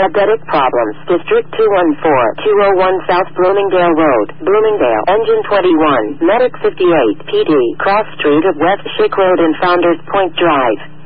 Diabetic problems. District 214, 201 South Bloomingdale Road, Bloomingdale. Engine 21, Medic 58, PD. Cross Street of West Schick Road and Founders Point Drive.